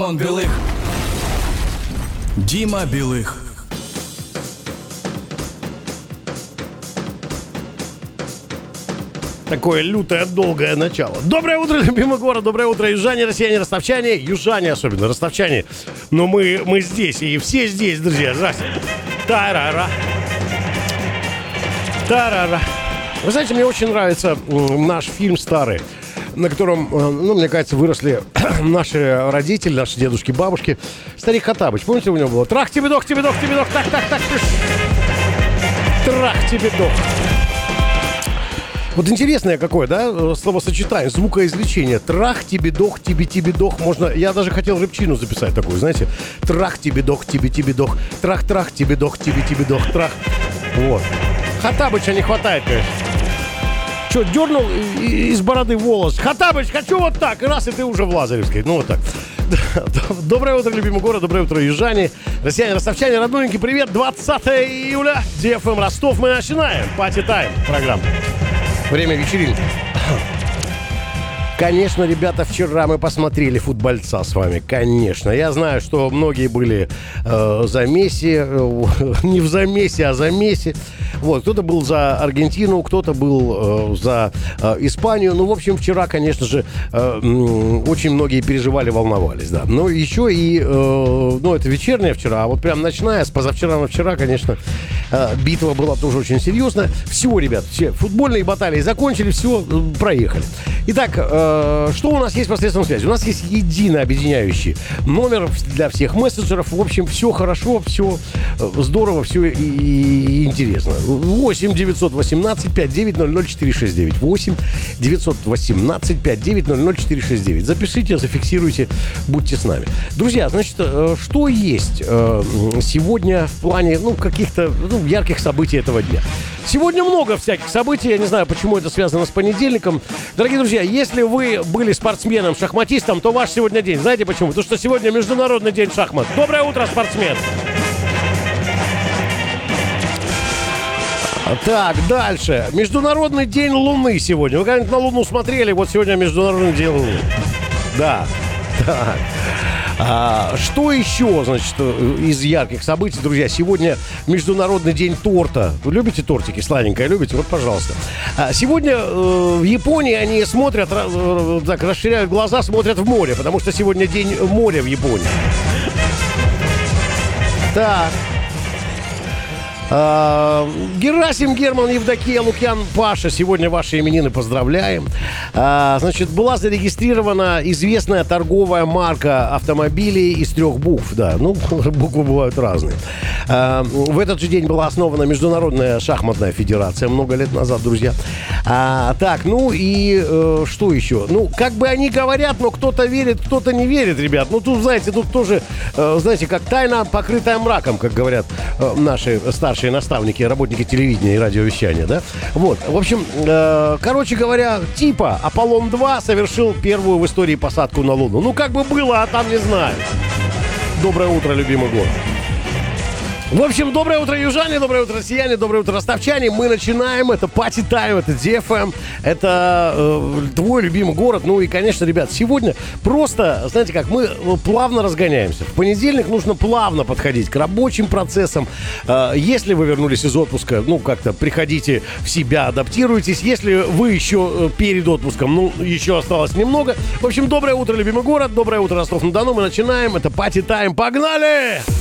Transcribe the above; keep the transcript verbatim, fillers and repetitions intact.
Он Білих. Діма Білих. Такое лютое, долгое начало. Доброе утро, любимый город, доброе утро, южане, россияне, ростовчане, южане особенно, ростовчане. Но мы, мы здесь, и все здесь, друзья. Здравствуйте. Тарара. Тарара. Вы знаете, мне очень нравится наш фильм старый, на котором, ну, мне кажется, выросли наши родители, наши дедушки, бабушки. Старик Хоттабыч, помните, у него было? Трах тебе дох, тебе дох, тебе дох, так, так, так. Трах тебе дох. Вот интересное какое, да, словосочетание, звукоизвлечение. Трах, тебе дох, тебе, тебе дох. Можно, я даже хотел рыбчину записать такую, знаете. Трах, тебе дох, тебе, тебе дох. Трах, трах, тебе дох, тебе, тебе дох. Трах. Вот. Хоттабыча не хватает, конечно. Что, дернул из бороды волос. Хоттабыч, хочу вот так. И раз, и ты уже в Лазаревской. Ну, вот так. Доброе утро, любимый город. Доброе утро, южане. Россияне, ростовчане, родненький, привет. двадцатое июля. ди эф эм Ростов. Мы начинаем. Пати Тайм программа. Время вечеринки. Конечно, ребята, вчера мы посмотрели футбольца с вами. Конечно. Я знаю, что многие были э, за Месси. Э, не в замесе, а за Месси. Вот. Кто-то был за Аргентину, кто-то был э, за э, Испанию. Ну, в общем, вчера, конечно же, э, очень многие переживали, волновались. Да. Но еще и... Э, ну, это вечерняя вчера, а вот прям ночная, с позавчера на вчера, конечно, э, битва была тоже очень серьезная. Все, ребят, все футбольные баталии закончили, все, э, проехали. Итак, э, что у нас есть посредством связи? У нас есть единый объединяющий номер для всех мессенджеров. В общем, все хорошо, все здорово, все и, и интересно. восемь девятьсот восемнадцать пятьсот девять ноль ноль четыре шесть девять. восемь девятьсот восемнадцать пятьсот девять ноль ноль четыре шесть девять. Запишите, зафиксируйте, будьте с нами. Друзья, значит, что есть сегодня в плане, ну, каких-то, ну, ярких событий этого дня? Сегодня много всяких событий. Я не знаю, почему это связано с понедельником. Дорогие друзья, если вы были спортсменом, шахматистом, то ваш сегодня день. Знаете почему? Потому что сегодня Международный день шахмат. Доброе утро, спортсмен! Так, дальше. Международный день Луны сегодня. Вы когда-нибудь на Луну смотрели? Вот сегодня Международный день Луны. Да. Так. А, что еще, значит, из ярких событий, друзья? Сегодня Международный день торта. Вы любите тортики? Сладенькое любите? Вот, пожалуйста. А, сегодня э, в Японии они смотрят, э, так, расширяют глаза, смотрят в море, потому что сегодня день моря в Японии. Так. А, Герасим, Герман, Евдокия, Лукьян, Паша. Сегодня ваши именины поздравляем. А, значит, была зарегистрирована известная торговая марка автомобилей из трех букв. Да, ну, буквы бывают разные. А, в этот же день была основана Международная шахматная федерация много лет назад, друзья. А, так, ну и э, что еще? Ну, как бы они говорят, но кто-то верит, кто-то не верит, ребят. Ну, тут, знаете, тут тоже, э, знаете, как тайна, покрытая мраком, как говорят э, наши старшие наставники, работники телевидения и радиовещания, да? Вот, в общем, э, короче говоря, типа Аполлон два совершил первую в истории посадку на Луну. Ну, как бы было, а там не знаю. Доброе утро, любимый город. В общем, доброе утро, южане, доброе утро, россияне, доброе утро, ростовчане. Мы начинаем, это Пати Тайм, это ди эф эм, это э, твой любимый город. Ну и, конечно, ребят, сегодня просто, знаете как, мы плавно разгоняемся. В понедельник нужно плавно подходить к рабочим процессам. Э, если вы вернулись из отпуска, ну, как-то приходите в себя, адаптируйтесь. Если вы еще перед отпуском, ну, еще осталось немного. В общем, доброе утро, любимый город, доброе утро, Ростов-на-Дону. Мы начинаем, это Пати Тайм, погнали!